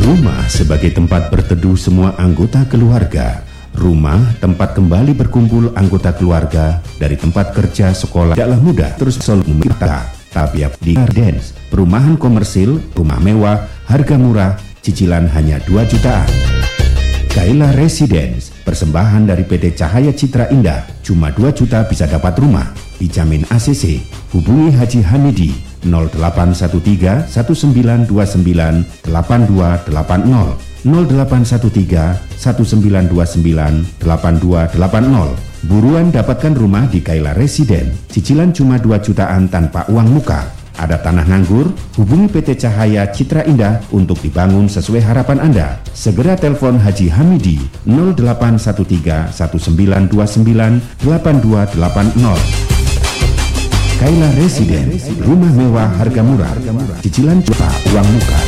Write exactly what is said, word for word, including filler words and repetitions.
Rumah sebagai tempat berteduh semua anggota keluarga. Rumah tempat kembali berkumpul anggota keluarga dari tempat kerja, sekolah. Tidaklah mudah terus selalu meminta. Tapi di Gardens, perumahan komersil, rumah mewah, harga murah, cicilan hanya dua jutaan. Kaila Residence, persembahan dari P T Cahaya Citra Indah, cuma dua juta bisa dapat rumah. Dijamin A C C. Hubungi Haji Hamidi nol delapan satu tiga satu sembilan dua sembilan delapan dua delapan nol nol delapan satu tiga satu sembilan dua sembilan delapan dua delapan nol. Buruan dapatkan rumah di Kaila Residence. Cicilan cuma dua jutaan tanpa uang muka. Ada tanah nganggur? Hubungi P T Cahaya Citra Indah untuk dibangun sesuai harapan Anda. Segera telepon Haji Hamidi nol delapan satu tiga satu sembilan dua sembilan delapan dua delapan nol. Kaila Residence, rumah mewah harga murah, cicilan juta uang muka.